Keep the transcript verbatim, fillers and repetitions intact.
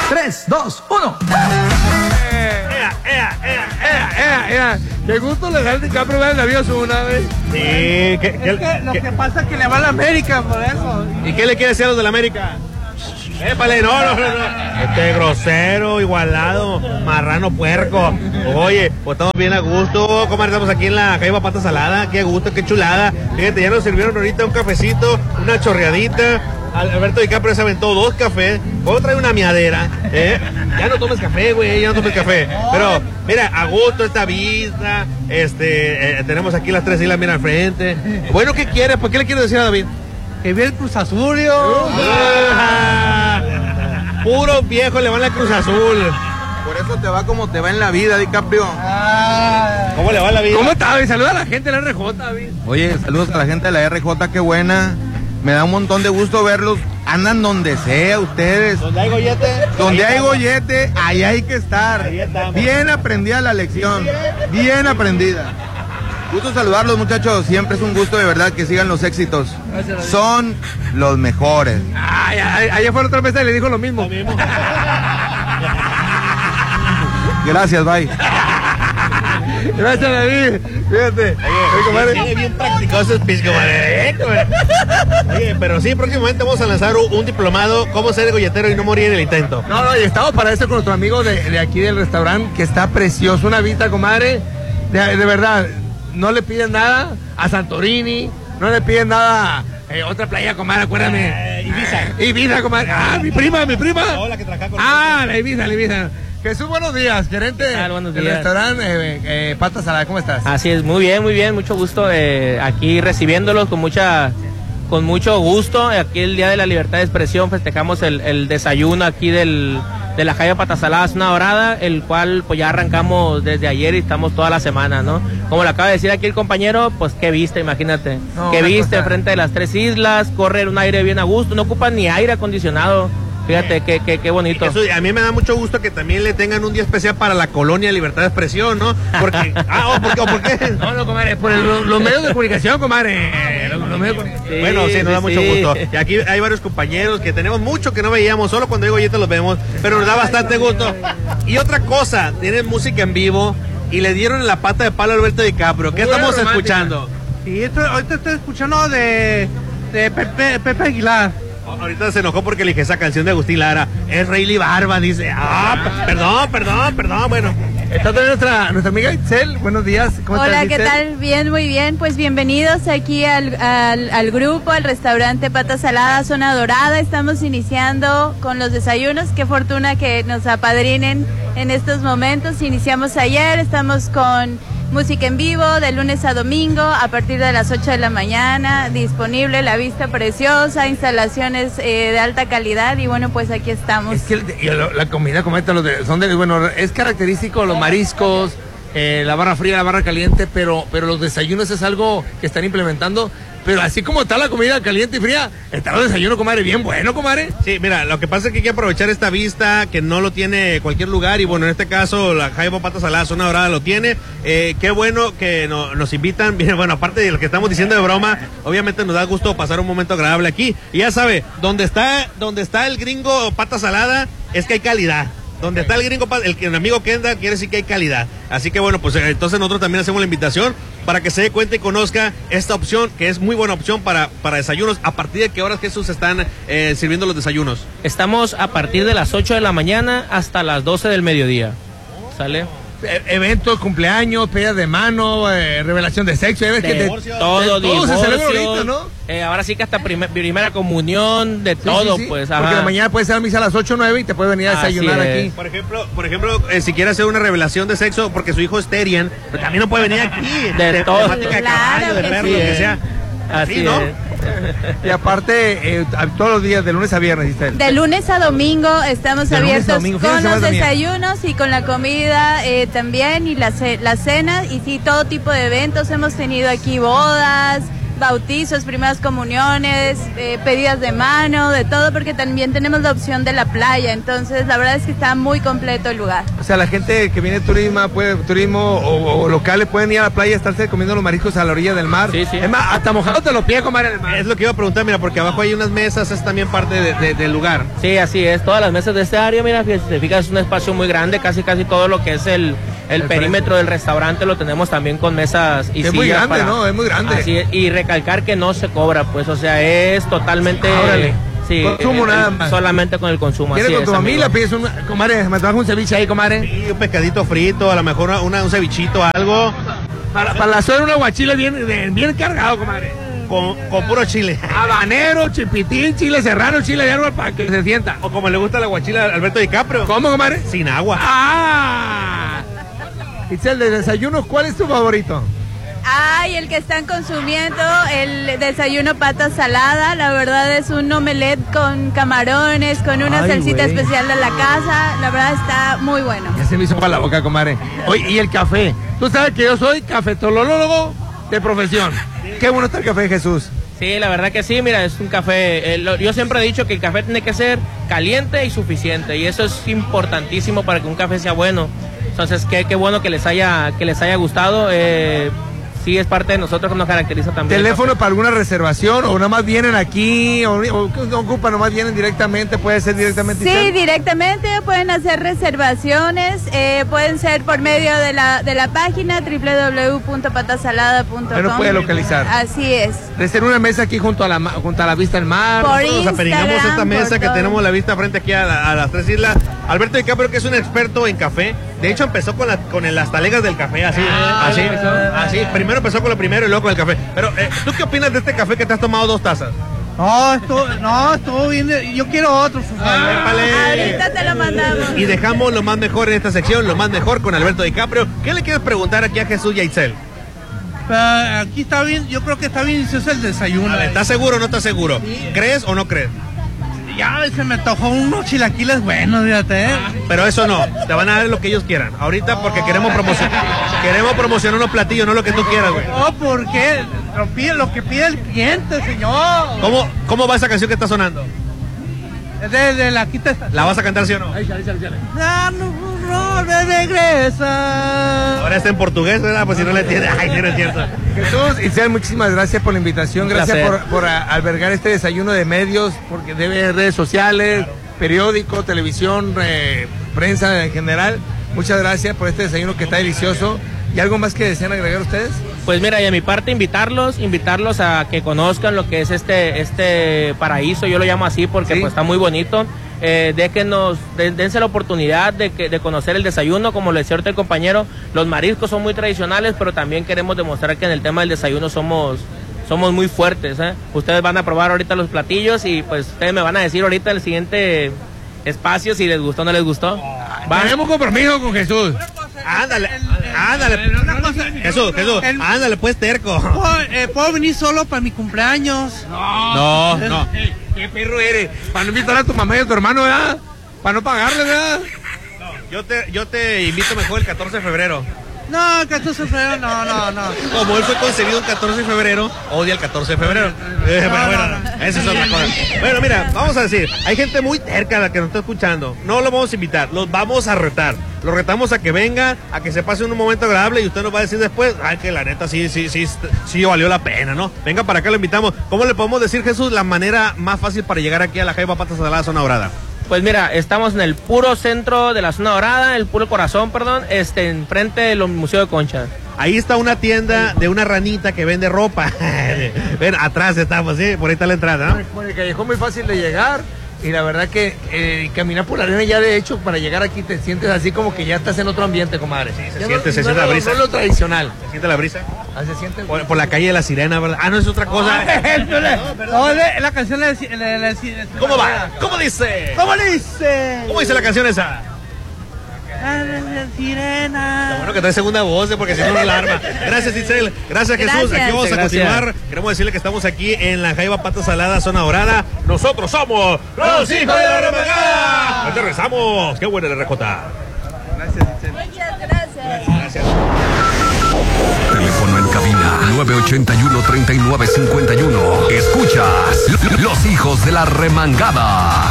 tres, dos, uno. ¡Ea, ea, ea, ea, ea, ea! ¡Qué gusto Leonardo DiCaprio ver el avión una vez! Sí, que, que, Es que lo que pasa es que le va a la América, por eso. ¿Y qué le quiere decir a los de la América? ¡Épale! No, no, no, no. Este grosero, igualado, marrano, puerco. Oye, pues estamos bien a gusto, comadre. Estamos aquí en la calle Pata Salada. Qué gusto, qué chulada. Fíjate, ya nos sirvieron ahorita un cafecito, una chorreadita. Alberto DiCaprio se aventó dos cafés. Puedo traer una miadera, ¿eh? Ya no tomes café, güey, ya no tomes café. Pero, mira, a gusto esta vista. Este, eh, tenemos aquí las tres islas, mira, al frente. Bueno, ¿qué quieres? ¿Por qué le quieres decir a David? Que vi el Cruz Azul, yo. Puro viejo le van a Cruz Azul. Por eso te va como te va en la vida, DiCaprio. Ah. ¿Cómo le va la vida? ¿Cómo está, David? Saluda a la gente de la R J, David. Oye, saludos a la gente de la R J, qué buena. Me da un montón de gusto verlos. Andan donde sea ustedes. ¿Donde hay gollete? Donde hay gollete, ahí hay que estar. Bien aprendida la lección. Bien aprendida. Gusto saludarlos, muchachos. Siempre es un gusto de verdad que sigan los éxitos. Son los mejores. Ay, ay, ayer fue la otra vez y le dijo lo mismo. Lo mismo. Gracias, bye. Gracias, David. Fíjate. Oye, comadre. Tiene bien practicado ese speech, comadre. Oye, pero sí, próximamente vamos a lanzar un, un diplomado, cómo ser golletero y no morir en el intento. No, no, y estamos para eso con nuestro amigo de, de aquí del restaurante, que está precioso, una vista, comadre. De, de verdad, no le piden nada a Santorini, no le piden nada a eh, otra playa, comadre, acuérdame. Eh, Ibiza. Ibiza, comadre. Ah, mi prima, mi prima. No, la que trabaja con Ah, la Ibiza, la Ibiza. Jesús, buenos días, gerente tal? Buenos del días. restaurante eh, eh, Pata Salada, ¿cómo estás? Así es, muy bien, muy bien, mucho gusto eh, aquí recibiéndolos con mucha, con mucho gusto. Aquí el Día de la Libertad de Expresión festejamos el, el desayuno aquí del, de la calle Pata Salada Zona Dorada, el cual pues ya arrancamos desde ayer y estamos toda la semana, ¿no? Como le acaba de decir aquí el compañero, pues qué viste, imagínate, No, qué viste cosa... frente de las tres islas, correr un aire bien a gusto, no ocupan ni aire acondicionado. Fíjate, qué, qué, qué bonito. Eso, a mí me da mucho gusto que también le tengan un día especial para la colonia Libertad de Expresión, ¿no? Porque, ah, ¿o por qué? ¿O por qué? No, no, comadre, por el, los medios de comunicación, comadre. Los, los medios de comunicación. Sí, bueno, sí, nos da sí, mucho sí. gusto. Y aquí hay varios compañeros que tenemos mucho que no veíamos, solo cuando hay golletes los vemos, pero nos da bastante gusto. Y otra cosa, tienen música en vivo y le dieron en la pata de palo a Alberto DiCaprio. ¿Qué Muy estamos romántica. escuchando? Y esto, ahorita estoy escuchando de, de Pepe, Pepe Aguilar. Ahorita se enojó porque le dije esa canción de Agustín Lara. Es Rayleigh Barba, dice. Ah, p- perdón, perdón, perdón, bueno. Está también nuestra, nuestra amiga Itzel. Buenos días. ¿Cómo Hola, estás, ¿qué Itzel? tal? Bien, muy bien. Pues bienvenidos aquí al, al, al grupo, al restaurante Pata Salada, Zona Dorada. Estamos iniciando con los desayunos. Qué fortuna que nos apadrinen en estos momentos. Iniciamos ayer, estamos con música en vivo de lunes a domingo a partir de las ocho de la mañana. Disponible, la vista preciosa, instalaciones eh, de alta calidad y bueno, pues aquí estamos. Es que el- y lo- la comida, comenta, los de, son de, bueno, es característico los mariscos, eh, la barra fría, la barra caliente, pero, pero los desayunos es algo que están implementando. Pero así como está la comida caliente y fría, está el desayuno, comadre, bien bueno, comadre. Sí, mira, lo que pasa es que hay que aprovechar esta vista que no lo tiene cualquier lugar y bueno, en este caso la Jaiba Pata Salada Zona Dorada lo tiene. Eh, qué bueno que no- nos invitan. Bien, bueno, aparte de lo que estamos diciendo de broma, obviamente nos da gusto pasar un momento agradable aquí. Y ya sabe, donde está, donde está el gringo Pata Salada es que hay calidad. Donde está el gringo, el, el amigo Kenda, quiere decir que hay calidad. Así que bueno, pues eh, entonces nosotros también hacemos la invitación para que se dé cuenta y conozca esta opción, que es muy buena opción para, para desayunos. ¿A partir de qué horas, Jesús, están eh, sirviendo los desayunos? Estamos a partir de las ocho de la mañana hasta las doce del mediodía. ¿Sale? E- eventos, cumpleaños, pedidas de mano, eh, revelación de sexo, ya ves que de- Divorcio. Todo, de todo se celebra divorcio, ahorita, ¿no? eh, ahora sí que hasta primer- primera comunión, de Sí, todo, sí, sí, pues. porque ajá. la mañana puede ser a misa a las ocho o nueve y te puedes venir a Así desayunar es. aquí. Por ejemplo, por ejemplo eh, si quiere hacer una revelación de sexo porque su hijo es Terian, pero también no puede venir aquí. De todo. temática de Claro caballo, de que perro, sí. lo que sea. Así Sí, ¿no? es. Y aparte, eh, a- todos los días, de lunes a viernes, Istel. De lunes a domingo estamos De lunes a abiertos domingo, fin de con los semana también. desayunos y con la comida eh, también y la, ce- la cena y sí, todo tipo de eventos. Hemos tenido aquí bodas, bautizos, primeras comuniones, eh, pedidas de mano, de todo, porque también tenemos la opción de la playa. Entonces, la verdad es que está muy completo el lugar. O sea, la gente que viene de turismo, puede, turismo o, o locales pueden ir a la playa y estarse comiendo los mariscos a la orilla del mar. Sí, sí. Es más, hasta mojándote los pies, comadre, en el mar. Es lo que iba a preguntar, mira, porque abajo hay unas mesas, es también parte de, de, del lugar. Sí, así es. Todas las mesas de este área, mira, si te fijas, es un espacio muy grande, casi casi todo lo que es el, el, el perímetro del restaurante lo tenemos también con mesas y es sillas. muy grande, para, ¿no? Es muy grande. Así es, y recalcar que no se cobra, pues, o sea, es totalmente... Órale. Sí, Consumo el, nada el, más. Solamente con el consumo. ¿Quieres con es, tu familia? amigo. Pides un... Comadre, me trajo un ceviche ahí, comadre. Sí, un pescadito frito, a lo mejor una, un cevichito, algo. Para, para la suegra un aguachile bien, bien, bien cargado, comadre. Con, con puro chile. Habanero, chipitín, chile serrano, chile de árbol para que se sienta. O como le gusta la guachila a Alberto DiCaprio. ¿Cómo, comadre? Sin agua. ¡Ah! Itzel, de desayuno, ¿cuál es tu favorito? Ay, el que están consumiendo, el desayuno pata salada, la verdad es un omelette con camarones, con una Ay, salsita güey. especial de la casa, la verdad está muy bueno. Ya se me hizo para la boca, comadre. Oye, y el café. Tú sabes que yo soy cafetolólogo de profesión. Qué bueno está el café, Jesús. Sí, la verdad que sí, mira, es un café, eh, lo, yo siempre he dicho que el café tiene que ser caliente y suficiente, y eso es importantísimo para que un café sea bueno. Entonces, qué, qué bueno que les haya, que les haya gustado. Eh, sí, es parte de nosotros que nos caracteriza también. ¿Teléfono para alguna reservación o nada más vienen aquí o, o no ocupan, nomás vienen directamente? ¿Puede ser directamente? Sí, Itzel? directamente pueden hacer reservaciones, eh, pueden ser por medio de la, de la página doble u doble u doble u punto patasalada punto com. Pero puede localizar. Así es. De ser una mesa aquí junto a la, ma- junto a la vista del mar. Por Nosotros Instagram, aperingamos esta mesa por que todo. tenemos la vista frente aquí a, la- a las tres islas. Alberto DiCaprio, que es un experto en café. De hecho, empezó con, la, con el- las talegas del café, así, Ah, así, empezó. así. Primero empezó con lo primero y luego con el café. Pero, eh, ¿tú qué opinas de este café que te has tomado dos tazas? No, estuvo, no, estuvo bien. Yo quiero otro, por favor. Épale. Ahorita te lo mandamos. Y dejamos lo más mejor en esta sección, lo más mejor con Alberto DiCaprio. ¿Qué le quieres preguntar aquí a Jesús y a Itzel? Pero aquí está bien, yo creo que está bien delicioso el desayuno. A ver, ¿estás seguro o no estás seguro? ¿Crees o no crees? Ya se me antojó unos chilaquiles buenos, fíjate, ¿eh? Pero eso no, te van a dar lo que ellos quieran. Ahorita porque queremos promocionar, queremos promocionar unos platillos, no lo que tú quieras, güey. No, porque lo, pide, lo que pide el cliente, señor. ¿Cómo, ¿Cómo va esa canción que está sonando? Es de, de la quita esta. ¿La vas a cantar sí o no? Ah, no, no, no, regresa. Ahora está en portugués, ¿verdad? Pues si no le entiende, ay, sí, no es cierto. Jesús, Itzel, muchísimas gracias por la invitación, Un gracias por, placer. por a- albergar este desayuno de medios, porque debe redes sociales, periódico, televisión, eh, prensa en general. Muchas gracias por este desayuno que está delicioso. ¿Y algo más que desean agregar ustedes? Pues mira, y a mi parte invitarlos, invitarlos a que conozcan lo que es este, este paraíso, yo lo llamo así porque Sí. pues está muy bonito. Eh, déjenos, de- dense la oportunidad de, que, de conocer el desayuno, como lo decía ahorita el compañero, los mariscos son muy tradicionales, pero también queremos demostrar que en el tema del desayuno somos, somos muy fuertes, ¿eh? Ustedes van a probar ahorita los platillos y pues ustedes me van a decir ahorita en el siguiente espacio si les gustó o no les gustó. ¿Va? Tenemos compromiso con Jesús. Ándale, ándale. Una cosa, Jesús, Jesús, el- ándale pues, terco. ¿Puedo, eh, ¿Puedo venir solo para mi cumpleaños? No, no. ¿Qué perro eres? Para no invitar a tu mamá y a tu hermano, ¿verdad? Para no pagarle, ¿verdad? Yo te, yo te invito mejor el catorce de febrero. No, el catorce de febrero, no, no, no. Como él fue concebido el catorce de febrero, odia el catorce de febrero. Eh, pero bueno, esa es otra cosa. Bueno, mira, vamos a decir, hay gente muy terca la que nos está escuchando. No lo vamos a invitar, los vamos a retar. Los retamos a que venga, a que se pase un momento agradable y usted nos va a decir después, ay, que la neta sí, sí, sí, sí valió la pena, ¿no? Venga para acá, lo invitamos. ¿Cómo le podemos decir, Jesús, la manera más fácil para llegar aquí a la Jaiba Patas Saladas Zona Dorada? Pues mira, estamos en el puro centro de la zona dorada, el puro corazón, perdón, este, enfrente del Museo de Concha. Ahí está una tienda de una ranita que vende ropa. Ven, atrás estamos, ¿sí? Por ahí está la entrada, ¿no? Por el callejón muy fácil de llegar. Y la verdad que eh, caminar por la arena ya de hecho para llegar aquí te sientes así como que ya estás en otro ambiente, comadre. Sí, se Ya siente, no, se no siente es la lo- brisa. No es lo tradicional. ¿Se siente la brisa? Ah, se siente. Por, por la calle de la Sirena, ¿verdad? Ah, no, es otra cosa. No, es la canción de la, la, la- la- ¿Cómo va? ¿Cómo dice? ¿Cómo le dice? ¿Cómo dice la canción esa? Ah, la, la sirena. Bueno, que trae segunda voz, ¿eh? Porque si no, no la arma. Gracias, Itzel. Gracias, Jesús. Gracias. Aquí vamos a Gracias. continuar. Queremos decirle que estamos aquí en la Jaiba Patas Saladas, Zona Dorada. Nosotros somos los hijos de la remangada. Ahorita regresamos. Qué bueno el R J. Muchas gracias. Gracias. Teléfono en cabina nueve ochenta y uno, treinta y nueve cincuenta y uno. Escuchas Los Hijos de la Remangada.